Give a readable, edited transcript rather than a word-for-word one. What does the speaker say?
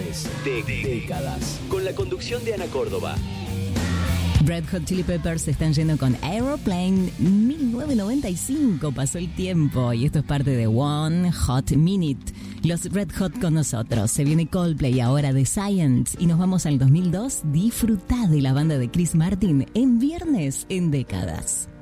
es de décadas, con la conducción de Ana Córdoba. Red Hot Chili Peppers se están yendo con Aeroplane. 1995 pasó el tiempo y esto es parte de One Hot Minute. Los Red Hot con nosotros. Se viene Coldplay ahora de Science y nos vamos al 2002. Disfrutá de la banda de Chris Martin en Viernes en Décadas.